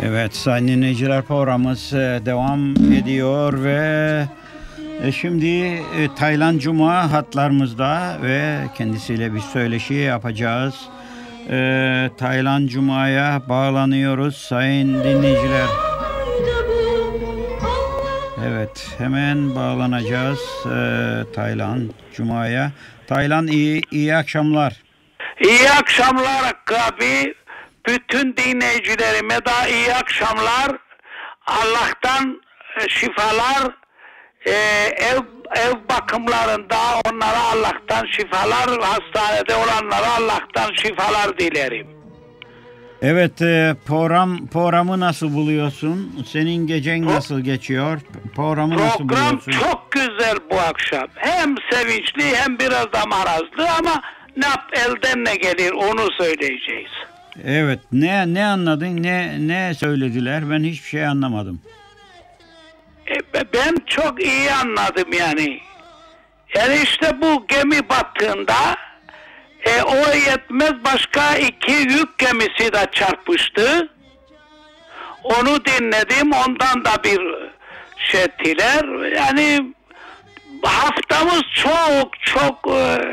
Evet sayın dinleyiciler, programımız devam ediyor ve şimdi Taylan Cuma hatlarımızda ve kendisiyle bir söyleşi yapacağız. Taylan Cuma'ya bağlanıyoruz sayın dinleyiciler. Evet, hemen bağlanacağız Taylan Cuma'ya. Taylan, iyi akşamlar. İyi akşamlar abi. Bütün dinleyicilerime de iyi akşamlar. Allah'tan şifalar, ev bakımlarında onlara Allah'tan şifalar, hastanede olanlara Allah'tan şifalar dilerim. Evet, programı nasıl buluyorsun? Senin gecen nasıl geçiyor? Programı nasıl buluyorsun? Program çok güzel bu akşam. Hem sevinçli hem biraz da marazlı ama elden ne gelir onu söyleyeceğiz. Evet, ne anladın? Ne söylediler? Ben hiçbir şey anlamadım. Ben çok iyi anladım yani. Yani işte bu gemi battığında o yetmez, başka 2 yük gemisi de çarpıştı. Onu dinledim, ondan da bir şey ettiler. Yani haftamız çok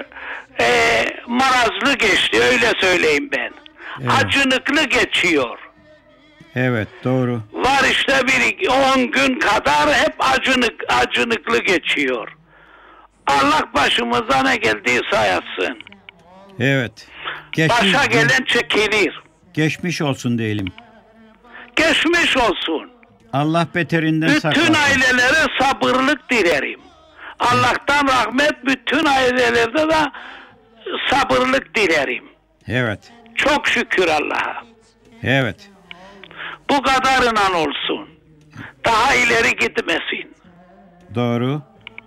marazlı geçti, öyle söyleyeyim ben. Evet. Acınıklı geçiyor. Evet, doğru. Var işte 10 gün kadar hep acınıklı geçiyor. Allah başımıza ne geldiyse yatsın. Evet. Başa gelen çekilir. Geçmiş olsun diyelim. Geçmiş olsun. Allah beterinden saklasın. Bütün ailelere sabırlık dilerim. Allah'tan rahmet, bütün ailelerde de sabırlık dilerim. Evet. Çok şükür Allah'a. Evet. Bu kadarıyla olsun. Daha ileri gitmesin. Doğru.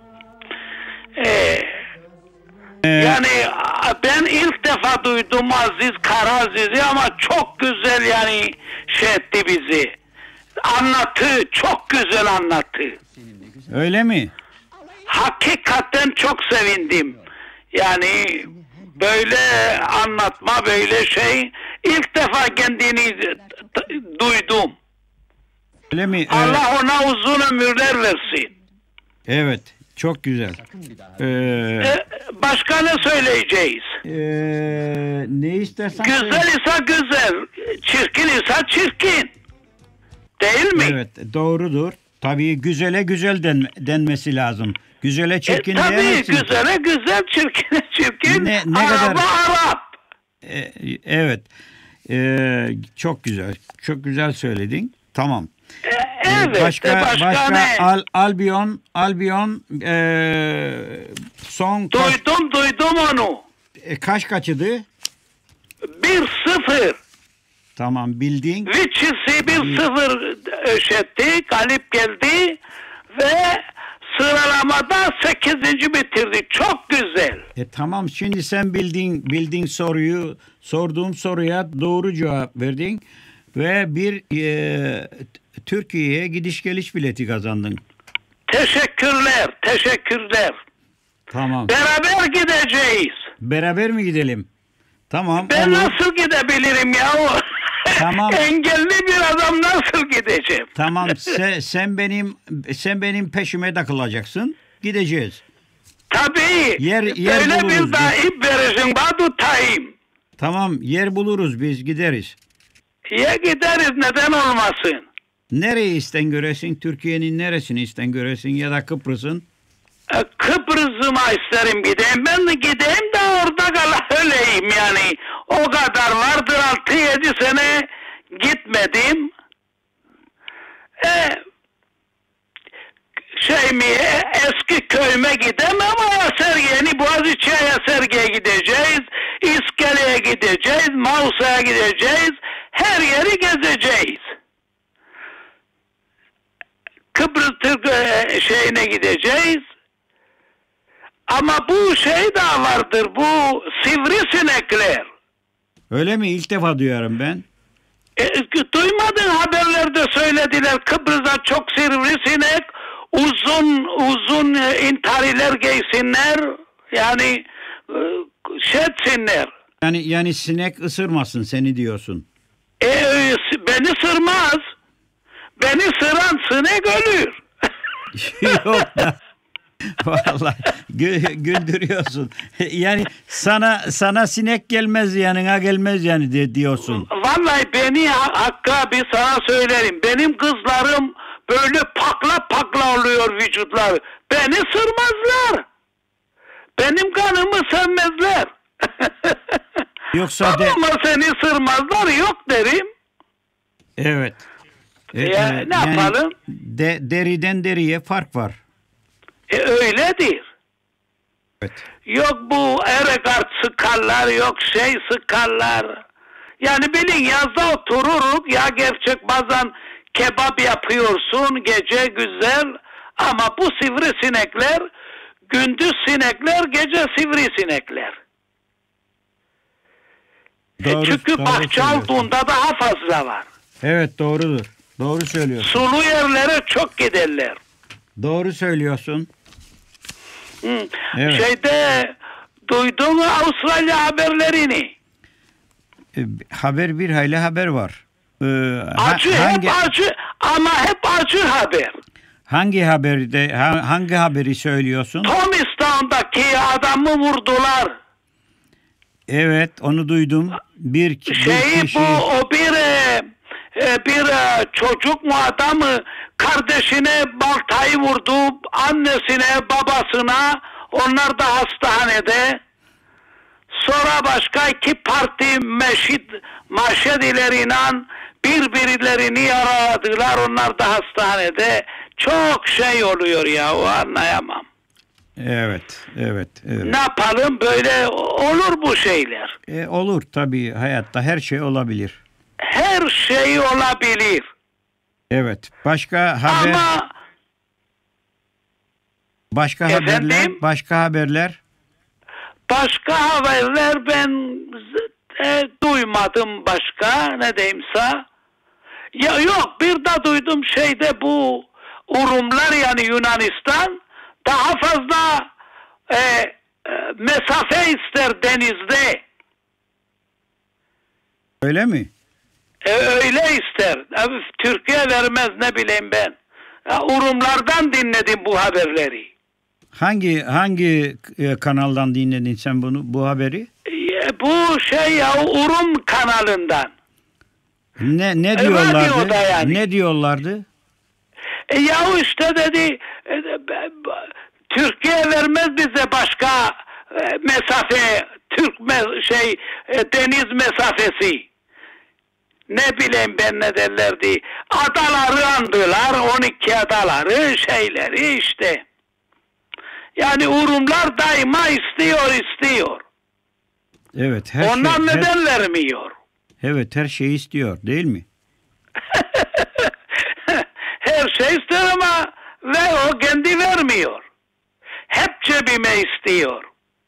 Yani ben ilk defa duydum Aziz Karaziz'i ama çok güzel yani şey etti bizi. Anlattı, çok güzel anlattı. Öyle mi? Hakikaten çok sevindim. Yani böyle anlatma, böyle şey ilk defa kendini duydum. Öyle mi? Allah ona uzun ömürler versin. Evet, çok güzel. Başka ne söyleyeceğiz? Ne istersen güzel ise güzel, çirkin ise çirkin. Değil mi? Evet, doğrudur. Tabii güzele güzel denmesi lazım. Güzele çirkin tabii güzele güzel, çirkine çirkin. Ne Araba kadar... Arap. Evet. Çok güzel. Çok güzel söyledin. Tamam. Evet. Başka ne? Albion son duydum onu. kaçıdı? 1-0. Tamam, bildin. Vichy'si 1-0 öşetti, galip geldi ve sıralamada 8. bitirdi. Çok güzel. Tamam, şimdi sen bildin soruyu, sorduğum soruya doğru cevap verdin ve bir Türkiye'ye gidiş geliş bileti kazandın. Teşekkürler. Tamam. Beraber gideceğiz. Beraber mi gidelim? Tamam. Ben nasıl gidebilirim ya? Tamam. Engelli bir adam nasıl gideceğim? Tamam. sen benim peşime takılacaksın. Gideceğiz. Tabii. Yer öyle buluruz. Bir daha ip verirsin, bana tutayım. Tamam, yer buluruz, biz gideriz. Ya gideriz, neden olmasın? Nereyi isten göresin? Türkiye'nin neresini isten göresin ya da Kıbrıs'ın? Kıbrıs'ıma isterim gideyim. Ben de gideyim de orada öleyim yani. O kadar vardır, 6-7 sene gitmedim. Eski köyüme gidemem ama Sergiye'ni Boğaziçi'ye Sergiye'ye gideceğiz. İskele'ye gideceğiz. Mausa'ya gideceğiz. Her yeri gezeceğiz. Kıbrıs Türk şeyine gideceğiz. Ama bu şey daha vardır. Bu sivrisinekler. Öyle mi? İlk defa duyuyorum ben. Duymadın, haberlerde söylediler. Kıbrıs'ta çok sivrisinek, uzun intariler giysinler. Yani şey etsinler. Yani sinek ısırmasın seni diyorsun. Beni sırmaz. Beni sıran sinek ölür. Yok da. Vallahi güldürüyorsun. Yani sana sinek gelmez, yanına gelmez yani diyorsun. Vallahi beni Hakk'a bir sana söylerim. Benim kızlarım böyle pakla pakla oluyor vücutları. Beni sırmazlar. Benim kanımı sevmezler. Yoksa ama seni sırmazlar yok derim. Evet. Ne Yani yapalım? Deriden deriye fark var. Öyledir. Evet. Yok bu erekart sıkarlar, yok şey sıkarlar. Yani bilin yazda otururuk ya, gerçek bazen kebap yapıyorsun gece güzel, ama bu sivrisinekler gündüz sinekler, gece sivrisinekler. Çünkü bahçe olduğunda daha fazla var. Evet, doğrudur. Doğru söylüyorsun. Sulu yerlere çok giderler. Doğru söylüyorsun. Evet. Şeyde duydun mu Avustralya haberlerini? Bir hayli haber var. Acı, hep acı, ama hep acı haber. Hangi haberi söylüyorsun? Thomastown'daki adamı vurdular. Evet, onu duydum. Bir kişi... bir çocuk mu adamı kardeşine baltayı vurdu, annesine, babasına, onlar da hastanede. Sonra başka iki parti maşedileriyle birbirlerini yaraladılar, onlar da hastanede. Çok şey oluyor ya, o anlayamam. Evet. Ne yapalım, böyle olur bu şeyler. Olur tabii, hayatta her şey olabilir. Her şey olabilir. Evet. Başka haberler? Başka haberler? Başka haberler ben duymadım başka, ne diyeyimse. Ya yok, bir de duydum şeyde bu Urumlar, yani Yunanistan daha fazla mesafe ister denizde. Öyle mi? Öyle ister. Türkiye vermez, ne bileyim ben. Urumlardan dinledim bu haberleri. Hangi kanaldan dinledin sen bu haberi? Bu şey ya, Urum kanalından. Ne diyorlardı? Yani. Ne diyorlardı? Ya işte dedi, Türkiye vermez bize başka mesafe, deniz mesafesi. Ne bileyim ben ne derlerdi. Adaları andılar, 12 adaları, şeyleri işte. Yani Urumlar daima istiyor. Evet. Ondan neden vermiyor? Evet, her şeyi istiyor değil mi? Her şey istiyor ama o kendi vermiyor. Hep cebime istiyor.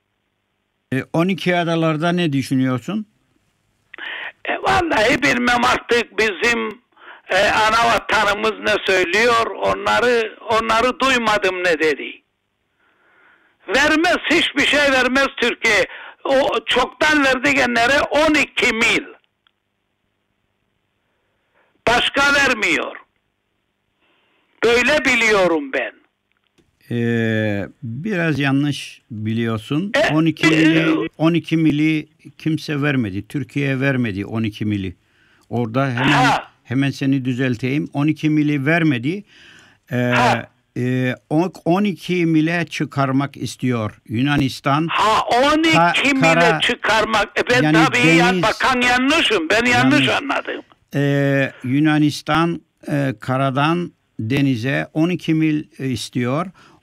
12 adalarda ne düşünüyorsun? Vallahi bilmem artık, bizim ana vatanımız ne söylüyor, onları duymadım ne dedi. Vermez, hiçbir şey vermez Türkiye. O çoktan verdiğinlere 12 mil. Başka vermiyor. Böyle biliyorum ben. Biraz yanlış biliyorsun. 12 mili kimse vermedi. Türkiye vermedi 12 mili. Orada hemen seni düzelteyim. 12 mili vermedi. 12 mile çıkarmak istiyor Yunanistan. 12 mile çıkarmak. Ben yani tabii bakan yanlışım. Ben yanlış anladım. Yunanistan karadan denize 12 mil istiyor.